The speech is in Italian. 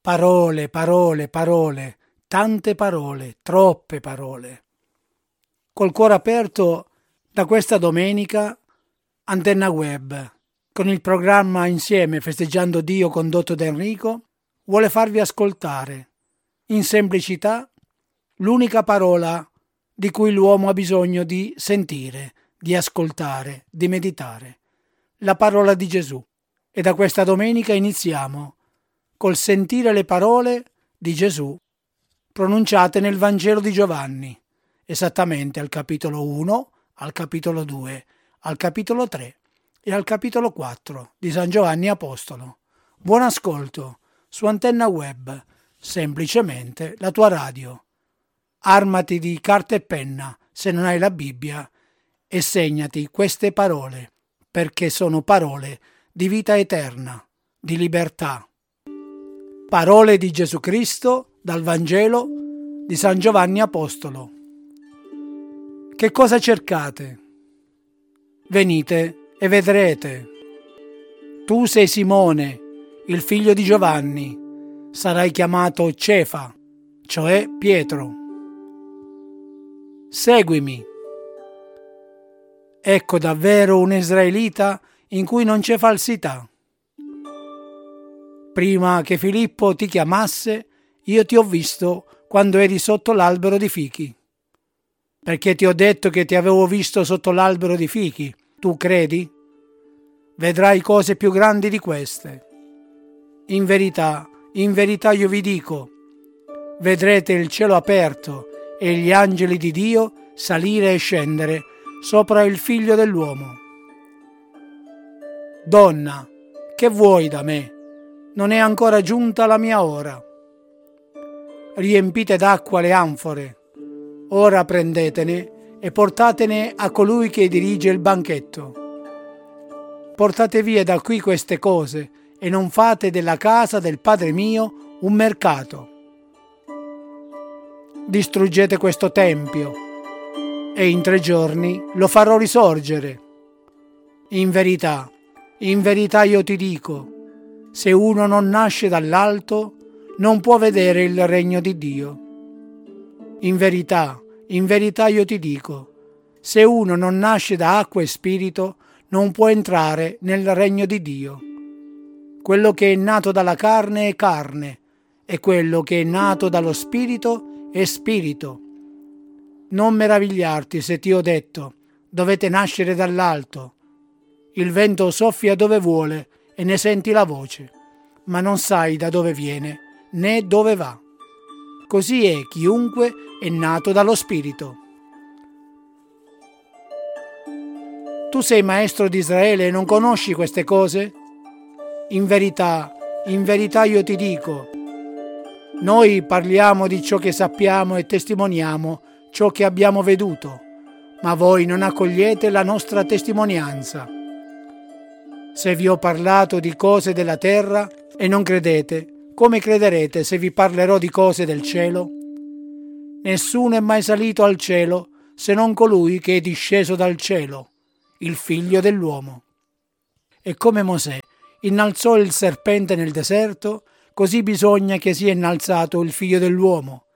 Parole, parole, parole, tante parole, troppe parole. Col cuore aperto, da questa domenica, Antenna Web, con il programma Insieme Festeggiando Dio condotto da Enrico, vuole farvi ascoltare, in semplicità, l'unica parola di cui l'uomo ha bisogno di sentire, di ascoltare, di meditare, la parola di Gesù. E da questa domenica iniziamo col sentire le parole di Gesù pronunciate nel Vangelo di Giovanni, esattamente al capitolo 1, al capitolo 2, al capitolo 3 e al capitolo 4 di San Giovanni Apostolo. Buon ascolto su Antenna Web, semplicemente la tua radio. Armati di carta e penna se non hai la Bibbia e segnati queste parole, perché sono parole di vita eterna, di libertà. Parole di Gesù Cristo dal Vangelo di San Giovanni Apostolo. Che cosa cercate? Venite e vedrete. Tu sei Simone, il figlio di Giovanni, sarai chiamato Cefa, cioè Pietro. Seguimi. Ecco davvero un israelita in cui non c'è falsità. Prima che Filippo ti chiamasse, io ti ho visto quando eri sotto l'albero di fichi. Perché ti ho detto che ti avevo visto sotto l'albero di fichi, tu credi? Vedrai cose più grandi di queste. In verità io vi dico, vedrete il cielo aperto e gli angeli di Dio salire e scendere sopra il Figlio dell'uomo. Donna, che vuoi da me? Non è ancora giunta la mia ora. Riempite d'acqua le anfore. Ora prendetene e portatene a colui che dirige il banchetto. Portate via da qui queste cose e non fate della casa del Padre mio un mercato. Distruggete questo tempio e in 3 giorni lo farò risorgere. In verità io ti dico, se uno non nasce dall'alto, non può vedere il regno di Dio. In verità io ti dico, se uno non nasce da acqua e spirito, non può entrare nel regno di Dio. Quello che è nato dalla carne è carne, e quello che è nato dallo spirito è spirito. Non meravigliarti se ti ho detto, dovete nascere dall'alto. Il vento soffia dove vuole e ne senti la voce, ma non sai da dove viene né dove va. Così è chiunque è nato dallo Spirito. Tu sei maestro di Israele e non conosci queste cose? In verità io ti dico, noi parliamo di ciò che sappiamo e testimoniamo ciò che abbiamo veduto, ma voi non accogliete la nostra testimonianza. Se vi ho parlato di cose della terra e non credete, come crederete se vi parlerò di cose del cielo? Nessuno è mai salito al cielo se non colui che è disceso dal cielo, il Figlio dell'uomo. E come Mosè innalzò il serpente nel deserto, così bisogna che sia innalzato il Figlio dell'uomo,